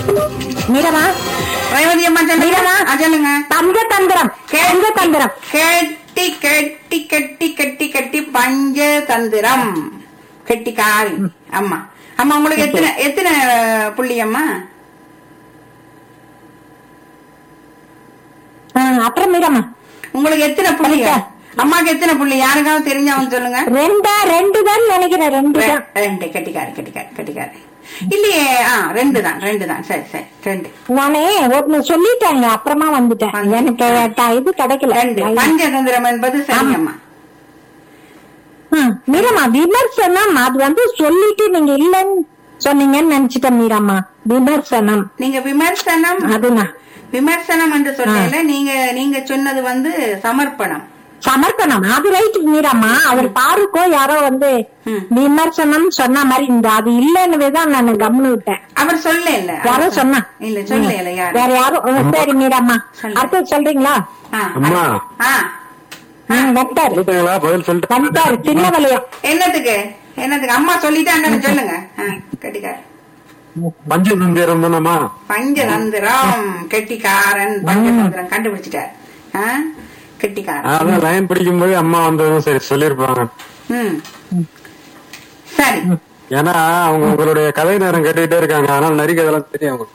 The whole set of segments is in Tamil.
மீரமா ரேவதி அம்மா சொல்லுங்க. சொல்லுங்க. பஞ்சதந்திரம். பஞ்சதந்திரம். கெட்டி கெட்டி கெட்டி கெட்டி கெட்டி பஞ்சதந்திரம். கெட்டிக்காரி. அம்மா அம்மா உங்களுக்கு எத்தனை எத்தனை புள்ளி அம்மா? அப்புறம் மீரமா உங்களுக்கு எத்தனை புள்ளி? அம்மாக்கு எத்தனை புள்ளி? யாருக்காவது தெரிஞ்சவங்க சொல்லுங்க. ரெண்டு தான் நினைக்கிறேன். ரெண்டு. கெட்டிக்காரி கெட்டிக்காரி கெட்டிக்காரி இல்லையே. ரெண்டு தான். சரி சரி ரெண்டு. நானே ஒன்னு சொல்லிட்டேங்க, அப்புறமா வந்துட்டேன். எனக்கு இது கிடைக்கல. பஞ்சதந்திரம் என்பது சரியம்மா. மீரம்மா விமர்சனம் அது சொல்லிட்டு நீங்க இல்லன்னு சொன்னீங்கன்னு நினைச்சிட்டேன் மீரம்மா. விமர்சனம் நீங்க விமர்சனம் அதுனா விமர்சனம் என்று சொல்லல. நீங்க சொன்னது சமர்ப்பணம். சமர்ப்பணம் அது ரைட் மீரம்மா. அவர் பாருக்கோ யாரோ விமர்சனம் சொன்ன மாதிரி இந்த அது இல்லன்னுதான் நான் கம்னு விட்டேன். அவர் சொல்ல இல்ல, யாரோ சொன்னா இல்ல சொல்ல இல்ல வேற யாரும். சரி மீரம்மா அடுத்து சொல்றீங்களா? சின்ன வலையம் என்னத்துக்கு அம்மா சொல்லிட்டாங்கன்னு சொல்லுங்க. கெட்டிக்கார பஞ்சதந்திரம் தானம்மா. பஞ்சதந்திரம் கெட்டிக்காரன் பஞ்சதந்திரம் கண்டுபிடிச்சிட்டார். கெட்டிக்காரன் லைன் பிடிக்கும் போது அம்மா வந்ததும் சரி சொல்லிருப்பாங்க. சரி. ஏன்னா அவங்க உங்களுடைய கதை நேரம் கேட்டுக்கிட்டே இருக்காங்க, அதனால நிறைய கதைலாம் தெரியும்.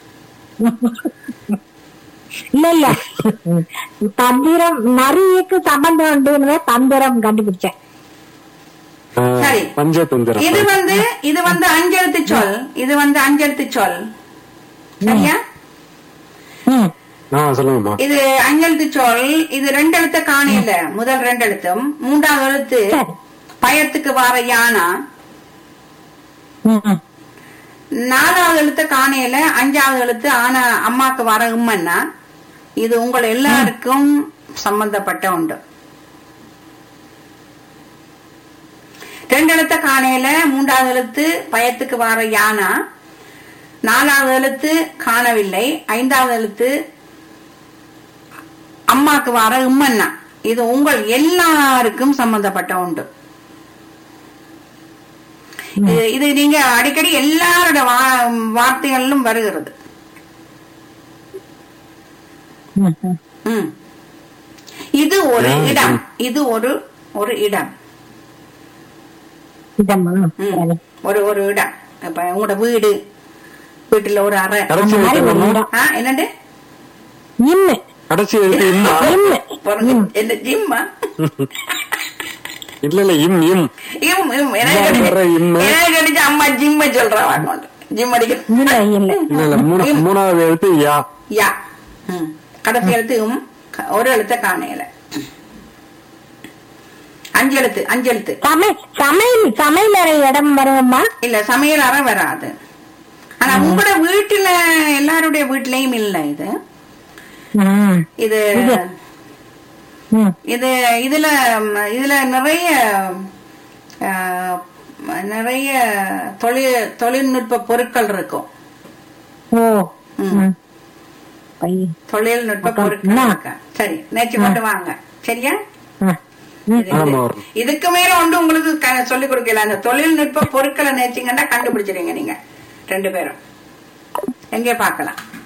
இல்ல தந்திரம் நிறையக்கு சம்பந்தம் உண்டு. தந்திரம் கண்டுபிடிச்சேன். பஞ்சதந்திரம் இது அஞ்செழுத்து சொல். அஞ்செழுத்து சொல் சரியா? சொல்லுங்கம்மா. இது அஞ்செழுத்து சொல். இது ரெண்டு எழுத்த காணையில முதல் ரெண்டு எழுத்தும், மூன்றாவது எழுத்து பயத்துக்கு வார யானா, நாலாவது எழுத்து காணையில அஞ்சாவது எழுத்து ஆனா அம்மாக்கு வர உம்மன்னா. இது உங்கள் எல்லாருக்கும் சம்பந்தப்பட்ட உண்டு. ரெண்டு எழுத்த காணையில மூன்றாவது எழுத்து பயத்துக்கு வார யானா, நாலாவது எழுத்து காணவில்லை, ஐந்தாவது எழுத்து அம்மாக்கு வர உம்மன்னா. இது உங்கள் எல்லாருக்கும் சம்பந்தப்பட்ட உண்டு. இது நீங்க அடிக்கடி எல்லாரோட வார்த்தைகளிலும் வருகிறது. இது ஒரு இடம். இது ஒரு இடம். ஒரு இடம். இப்ப உங்களோட வீட்டுல ஒரு அறை. என்னண்டு என்ன ஜிம்மா? இல்ல அம்மா ஜிம்ம சொல்றாங்க. ஜிம் அடிக்க மூணாவது எழுத்து யா. கடைசி எழுத்து ஒரு எழுத்த காணையில அஞ்செழுத்து. சமையல் அறை இடம் வருமா? இல்ல சமையல் அறை வராது. ஆனா உங்களோட வீட்டுல எல்லாருடைய வீட்லயும் இல்ல இது. இது இது இதுல நிறைய தொழில்நுட்ப பொருட்கள் இருக்கும். தொழில்நுட்ப பொருட்கள் இருக்கு. சரி நேற்று கொண்டு வாங்க. சரியா? இதுக்கு மேல ஒன்று உங்களுக்கு சொல்லிக் கொடுக்கல. அந்த தொழில்நுட்ப பொருட்களை நேச்சிங்கன்னா கண்டுபிடிச்சிருங்க நீங்க ரெண்டு பேரும். எங்கே பார்க்கலாம்.